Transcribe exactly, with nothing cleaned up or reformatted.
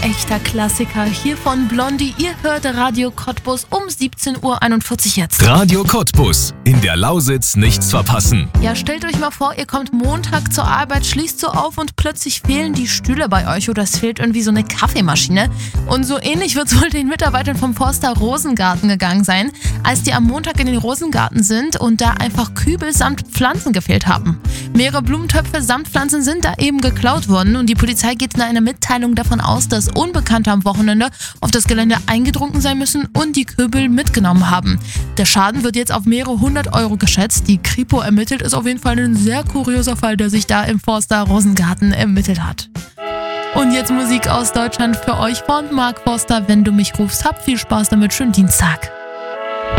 echter Klassiker hier von Blondie. Ihr hört Radio Cottbus um siebzehn Uhr einundvierzig jetzt. Radio Cottbus. In der Lausitz nichts verpassen. Ja, stellt euch mal vor, ihr kommt Montag zur Arbeit, schließt so auf und plötzlich fehlen die Stühle bei euch oder es fehlt irgendwie so eine Kaffeemaschine. Und so ähnlich wird es wohl den Mitarbeitern vom Forster Rosengarten gegangen sein, als die am Montag in den Rosengarten sind und da einfach Kübel samt Pflanzen gefehlt haben. Mehrere Blumentöpfe samt Pflanzen sind da eben geklaut worden und die Polizei geht in einer Mitteilung davon aus, dass Unbekannte am Wochenende auf das Gelände eingedrungen sein müssen und die Kübel mitgenommen haben. Der Schaden wird jetzt auf mehrere hundert Euro geschätzt. Die Kripo ermittelt, ist auf jeden Fall ein sehr kurioser Fall, der sich da im Forster Rosengarten ermittelt hat. Und jetzt Musik aus Deutschland für euch von Mark Forster. Wenn du mich rufst, hab viel Spaß damit. Schönen Dienstag.